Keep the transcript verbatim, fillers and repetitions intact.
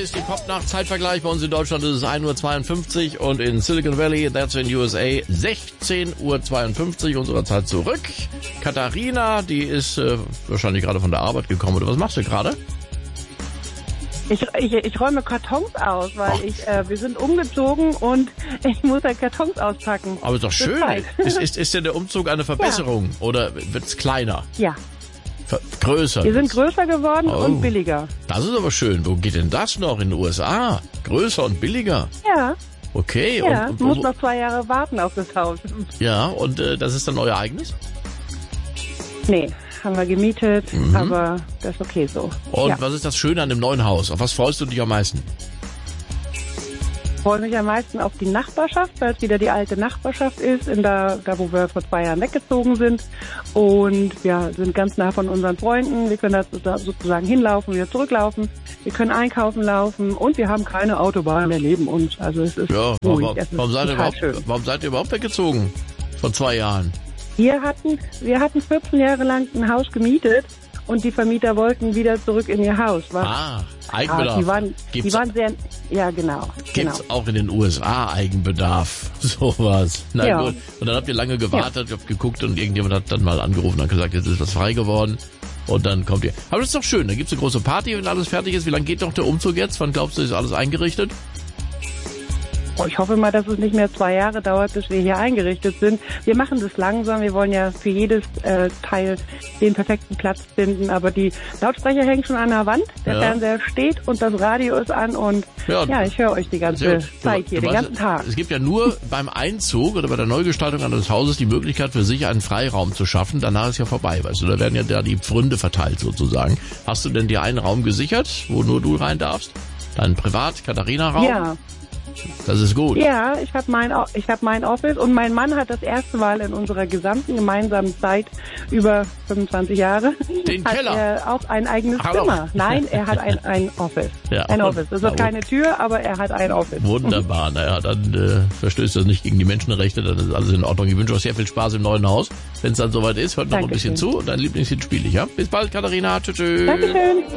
ist die Pop-Nacht-Zeitvergleich. Bei uns in Deutschland ist es ein Uhr zweiundfünfzig und in Silicon Valley, that's in U S A, sechzehn Uhr zweiundfünfzig unserer Zeit zurück. Katharina, die ist äh, wahrscheinlich gerade von der Arbeit gekommen. Oder was machst du gerade? Ich, ich, ich räume Kartons aus, weil Ach. ich äh, wir sind umgezogen und ich muss halt Kartons auspacken. Aber ist doch schön. Ist, ist, ist denn der Umzug eine Verbesserung ja. oder wird's kleiner? Ja. Ver- größer. Wir sind größer geworden oh. und billiger. Das ist aber schön. Wo geht denn das noch in den U S A? Größer und billiger? Ja. Okay. Ja, und, und, muss und, noch zwei Jahre warten auf das Haus. Ja, und äh, das ist dann euer eigenes? Nee, haben wir gemietet, mhm. aber das ist okay so. Und ja. was ist das Schöne an dem neuen Haus? Auf was freust du dich am meisten? Ich freue mich am meisten auf die Nachbarschaft, weil es wieder die alte Nachbarschaft ist, in da, da wo wir vor zwei Jahren weggezogen sind. Und wir sind ganz nah von unseren Freunden. Wir können da sozusagen hinlaufen, wieder zurücklaufen. Wir können einkaufen laufen und wir haben keine Autobahn mehr neben uns. Also es ist ja, ruhig. Warum, es ist warum, seid ihr überhaupt, schön. warum seid ihr überhaupt weggezogen? Vor zwei Jahren? Wir hatten, wir hatten vierzehn Jahre lang ein Haus gemietet und die Vermieter wollten wieder zurück in ihr Haus. Was? Ah, Eigenbedarf. Ja, die waren, die waren sehr, ja genau. Gibt's genau. auch in den U S A Eigenbedarf? Sowas. Na ja. gut. Und dann habt ihr lange gewartet, ja. habt geguckt und irgendjemand hat dann mal angerufen und gesagt, jetzt ist was frei geworden. Und dann kommt ihr. Aber das ist doch schön, da gibt's eine große Party, wenn alles fertig ist. Wie lange geht doch der Umzug jetzt? Wann glaubst du, ist alles eingerichtet? Oh, ich hoffe mal, dass es nicht mehr zwei Jahre dauert, bis wir hier eingerichtet sind. Wir machen das langsam. Wir wollen ja für jedes äh, Teil den perfekten Platz finden. Aber die Lautsprecher hängen schon an der Wand. Der ja. Fernseher steht und das Radio ist an. Und ja, ja ich höre euch die ganze ja, Zeit hier, du, du den weißt, ganzen Tag. Es gibt ja nur beim Einzug oder bei der Neugestaltung eines Hauses die Möglichkeit für sich einen Freiraum zu schaffen. Danach ist ja vorbei, weißt du. Da werden ja da die Pfründe verteilt sozusagen. Hast du denn dir einen Raum gesichert, wo nur du rein darfst? Deinen Privat-Katharina-Raum? Ja. Das ist gut. Ja, ich habe mein, ich hab mein Office und mein Mann hat das erste Mal in unserer gesamten gemeinsamen Zeit über fünfundzwanzig Jahre den hat Keller. Er auch ein eigenes Hallo. Zimmer. Nein, er hat ein, ein Office. Ja, ein Office. Das ist keine Tür, aber er hat ein Office. Wunderbar. Naja, dann äh, verstößt das nicht gegen die Menschenrechte, dann ist alles in Ordnung. Ich wünsche euch sehr viel Spaß im neuen Haus. Wenn es dann soweit ist, hört noch Dankeschön. ein bisschen zu und dein Lieblingshit spiele ich, ja? Bis bald, Katharina. Tschüss. Dankeschön.